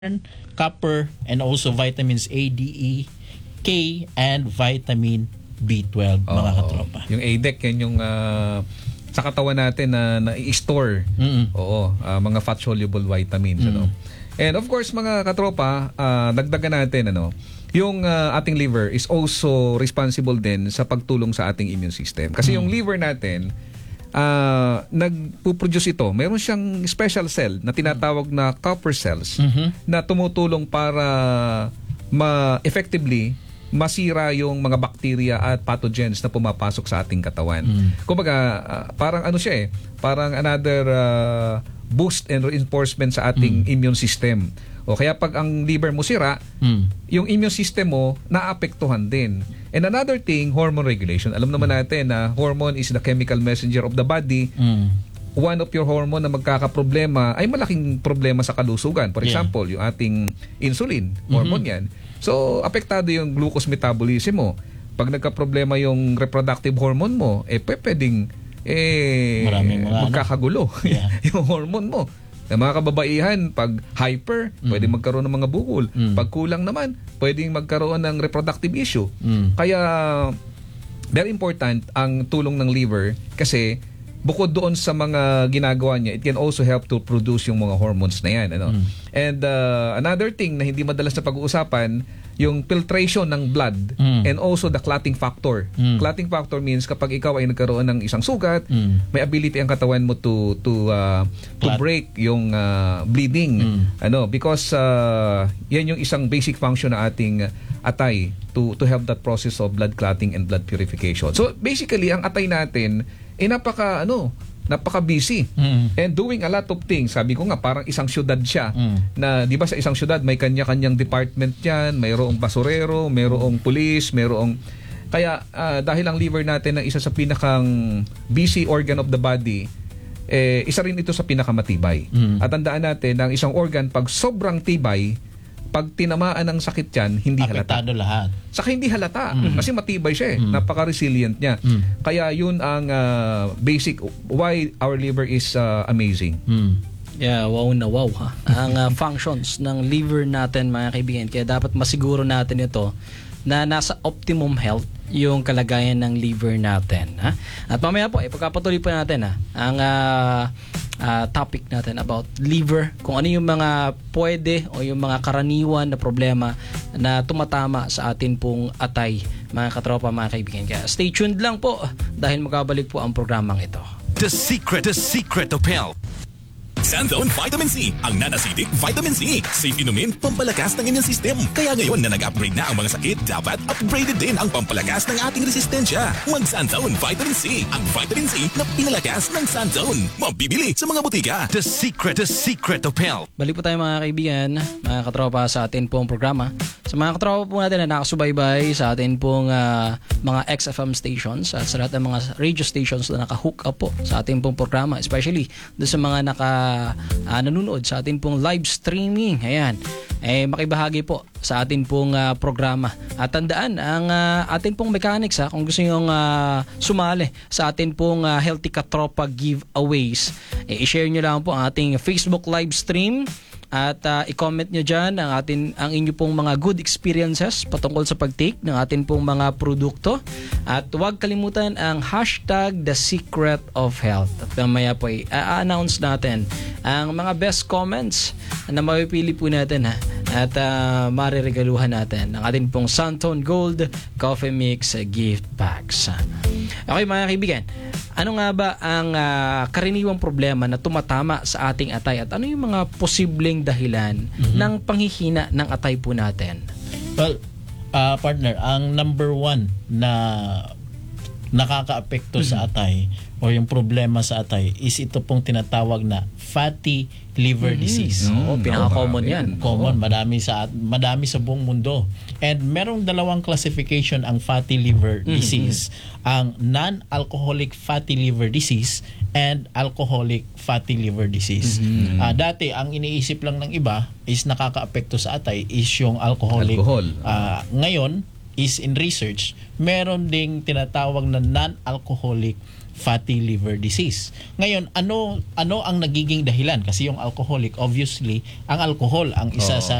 copper, and also vitamins A, D, E, K, and vitamin B12, mga katropa. Yung ADEC, yan yung sa katawan natin na i-store. Mga fat-soluble vitamins. And of course, mga katropa, dagdagan natin, yung ating liver is also responsible din sa pagtulong sa ating immune system. Kasi yung liver natin, nagpo-produce ito. Meron siyang special cell na tinatawag na copper cells na tumutulong para effectively masira yung mga bacteria at pathogens na pumapasok sa ating katawan. Kumbaga, parang parang another boost and reinforcement sa ating immune system. O kaya pag ang liver mo sira, yung immune system mo naapektuhan din. And another thing, hormone regulation. Alam naman natin na hormone is the chemical messenger of the body. One of your hormone na magkakaproblema ay malaking problema sa kalusugan. For example, yung ating insulin, hormone yan. So, apektado yung glucose metabolism mo. Pag nagka-problema yung reproductive hormone mo, pwedeng magkakagulo yung hormone mo. Na mga kababaihan, pag hyper, pwedeng magkaroon ng mga bukol. Pag kulang naman, pwedeng magkaroon ng reproductive issue. Kaya, very important ang tulong ng liver kasi bukod doon sa mga ginagawa niya, it can also help to produce yung mga hormones na yan. And another thing na hindi madalas na pag-uusapan, yung filtration ng blood and also the clotting factor. Clotting factor means kapag ikaw ay nagkaroon ng isang sugat, may ability ang katawan mo to break yung bleeding. Because yan yung isang basic function na ating atay to help that process of blood clotting and blood purification. So basically, ang atay natin napaka-busy and doing a lot of things. Sabi ko nga, parang isang syudad siya na, di ba sa isang syudad may kanya-kanyang department yan, mayroong basurero, mayroong pulis, kaya dahil ang liver natin ang isa sa pinakang busy organ of the body, isa rin ito sa pinakamatibay. At tandaan natin na ang isang organ, pag sobrang tibay, pag tinamaan ng sakit yan, hindi halata. Apektado lahat. Saka hindi halata. Kasi matibay siya Napaka-resilient niya. Kaya yun ang basic why our liver is amazing. Yeah, wow na wow ha. Ang functions ng liver natin, mga kaibigan. Kaya dapat masiguro natin ito na nasa optimum health yung kalagayan ng liver natin. Ha? At mamaya po, pagkapatuloy po natin ang topic natin about liver, kung ano yung mga pwede o yung mga karaniwan na problema na tumatama sa atin pong atay, mga katropa, mga kaibigan. Kaya stay tuned lang po dahil magkabalik po ang programang ito. The secret of health. Sanzone Vitamin C, ang nanasidik vitamin C. Safe inumin, pampalakas ng inyong system. Kaya ngayon na nag-upgrade na ang mga sakit, dapat upgraded din ang pampalakas ng ating resistensya. Mag-Sanzone Vitamin C, ang vitamin C na pinalakas ng Sanzone. Mabibili sa mga butika. The secret of health. Balik po tayo, mga kaibigan, mga katropa, sa atin pong programa. Sa mga katropa po natin na nakasubaybay sa atin pong mga XFM stations at sa lahat ng mga radio stations na naka-hook up po sa atin pong programa, especially doon sa mga nanonood sa atin pong live streaming. Ayan. Makibahagi po sa atin pong programa. At tandaan, ang atin pong mechanics, kung gusto nyo sumali sa atin pong Healthy Katropa giveaways, i-share nyo lang po ang ating Facebook live stream at i-comment nyo dyan ang inyo pong mga good experiences patungkol sa pag-take ng atin pong mga produkto. At huwag kalimutan ang hashtag The Secret of Health. At mamaya po i-announce natin ang mga best comments na mapipili po natin at mariregaluhan natin ang atin pong Santon Gold Coffee Mix gift packs. Okay, mga kaibigan, ano nga ba ang karaniwang problema na tumatama sa ating atay at ano yung mga posibleng dahilan ng panghihina ng atay po natin? Well, partner, ang number one na nakakaapekto sa atay o yung problema sa atay is ito pong tinatawag na fatty liver disease. Pinaka-common yan. Common, madami sa buong mundo. And merong dalawang classification ang fatty liver disease. Ang non-alcoholic fatty liver disease and alcoholic fatty liver disease. Dati, ang iniisip lang ng iba is nakakaapekto sa atay is yung alcoholic. Alcohol. Ngayon, is in research, meron ding tinatawag na non-alcoholic fatty liver disease. Ngayon, ano ang nagiging dahilan? Kasi yung alcoholic, obviously, ang alcohol ang isa Oo. sa